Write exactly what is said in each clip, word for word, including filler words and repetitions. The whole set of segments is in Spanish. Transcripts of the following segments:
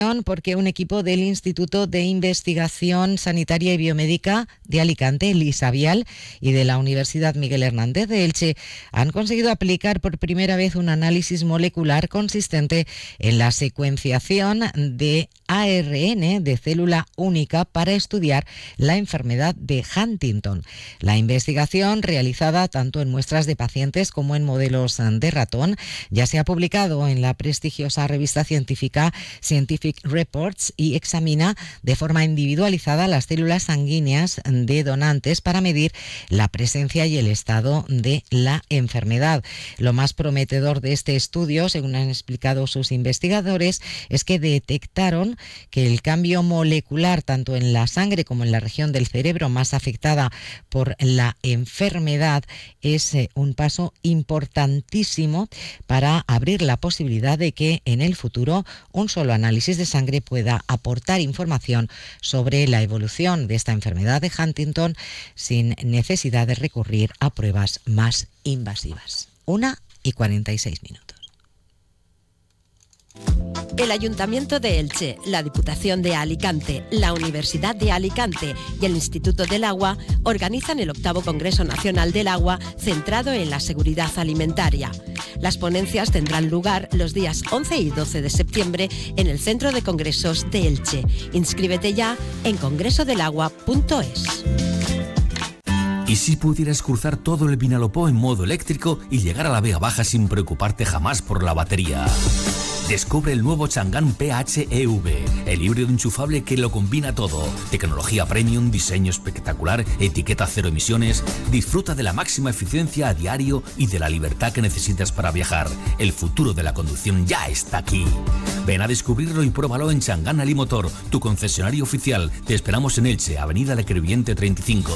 porque un equipo del Instituto de Investigación Sanitaria y Biomédica de Alicante, el ISABIAL, y de la Universidad Miguel Hernández de Elche han conseguido aplicar por primera vez un análisis molecular consistente en la secuenciación de A R N de célula única para estudiar la enfermedad de Huntington. La investigación, realizada tanto en muestras de pacientes como en modelos de ratón, ya se ha publicado en la prestigiosa revista científica Scientific Reports y examina de forma individualizada las células sanguíneas de donantes para medir la presencia y el estado de la enfermedad. Lo más prometedor de este estudio, según han explicado sus investigadores, es que detectaron que el cambio molecular tanto en la sangre como en la región del cerebro más afectada por la enfermedad es un paso importantísimo para abrir la posibilidad de que en el futuro un solo análisis de sangre pueda aportar información sobre la evolución de esta enfermedad de Huntington sin necesidad de recurrir a pruebas más invasivas. Una y cuarenta y seis minutos. El Ayuntamiento de Elche, la Diputación de Alicante, la Universidad de Alicante y el Instituto del Agua organizan el octavo Congreso Nacional del Agua centrado en la seguridad alimentaria. Las ponencias tendrán lugar los días once y doce de septiembre en el Centro de Congresos de Elche. Inscríbete ya en congreso del agua punto es. ¿Y si pudieras cruzar todo el Vinalopó en modo eléctrico y llegar a la Vega Baja sin preocuparte jamás por la batería? Descubre el nuevo Chang'an P H E V, el híbrido enchufable que lo combina todo. Tecnología premium, diseño espectacular, etiqueta cero emisiones. Disfruta de la máxima eficiencia a diario y de la libertad que necesitas para viajar. El futuro de la conducción ya está aquí. Ven a descubrirlo y pruébalo en Chang'an Alimotor, tu concesionario oficial. Te esperamos en Elche, Avenida Le Crevillente treinta y cinco.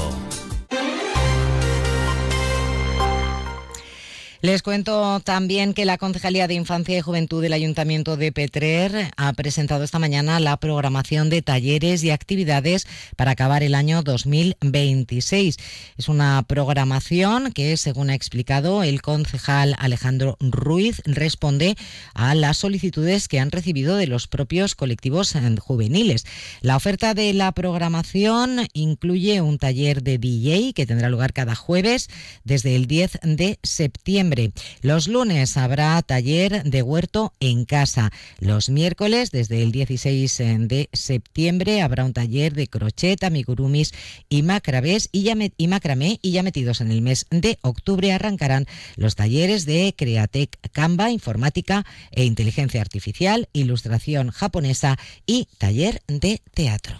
Les cuento también que la Concejalía de Infancia y Juventud del Ayuntamiento de Petrer ha presentado esta mañana la programación de talleres y actividades para acabar el año dos mil veintiséis. Es una programación que, según ha explicado el concejal Alejandro Ruiz, responde a las solicitudes que han recibido de los propios colectivos juveniles. La oferta de la programación incluye un taller de D J que tendrá lugar cada jueves desde el diez de septiembre. Los lunes habrá taller de huerto en casa. Los miércoles, desde el dieciséis de septiembre, habrá un taller de crochet, amigurumis y macramés y, ya me, y macramé. Y ya metidos en el mes de octubre arrancarán los talleres de Createc Canva, informática e inteligencia artificial, ilustración japonesa y taller de teatro.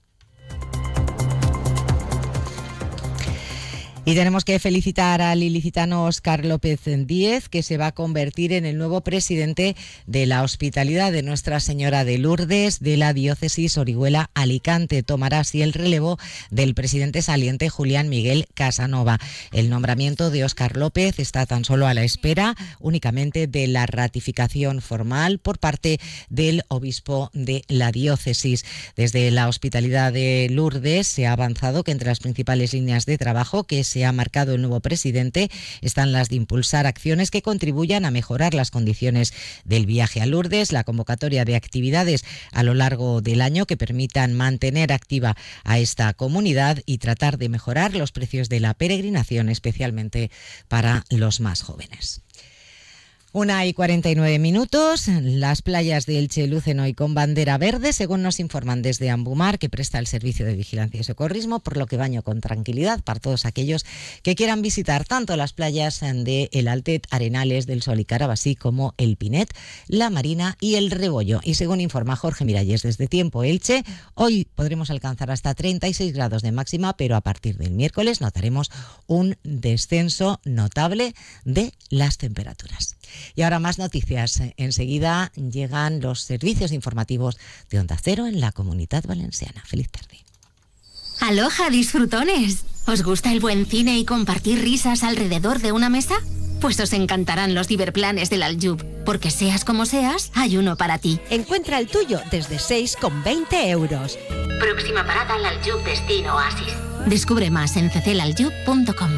Y tenemos que felicitar al ilicitano Óscar López Díez, que se va a convertir en el nuevo presidente de la Hospitalidad de Nuestra Señora de Lourdes de la diócesis Orihuela-Alicante. Tomará así el relevo del presidente saliente Julián Miguel Casanova. El nombramiento de Óscar López está tan solo a la espera únicamente de la ratificación formal por parte del obispo de la diócesis. Desde la Hospitalidad de Lourdes se ha avanzado que entre las principales líneas de trabajo que se ha marcado el nuevo presidente están las de impulsar acciones que contribuyan a mejorar las condiciones del viaje a Lourdes, la convocatoria de actividades a lo largo del año que permitan mantener activa a esta comunidad y tratar de mejorar los precios de la peregrinación, especialmente para los más jóvenes. Una y cuarenta y nueve minutos, las playas de Elche lucen hoy con bandera verde, según nos informan desde Ambumar, que presta el servicio de vigilancia y socorrismo, por lo que baño con tranquilidad para todos aquellos que quieran visitar tanto las playas de El Altet, Arenales del Sol y Carabasí como el Pinet, La Marina y el Rebollo. Y según informa Jorge Miralles desde Tiempo Elche, hoy podremos alcanzar hasta treinta y seis grados de máxima, pero a partir del miércoles notaremos un descenso notable de las temperaturas. Y ahora más noticias. Enseguida llegan los servicios informativos de Onda Cero en la Comunidad Valenciana. Feliz tarde. ¡Aloha, disfrutones! ¿Os gusta el buen cine y compartir risas alrededor de una mesa? Pues os encantarán los diverplanes del Aljub, porque seas como seas, hay uno para ti. Encuentra el tuyo desde seis con veinte euros. Próxima parada al Aljub Destino Oasis. Descubre más en cecelaljub punto com.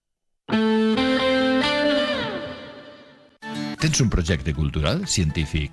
Tens un projecte cultural, científic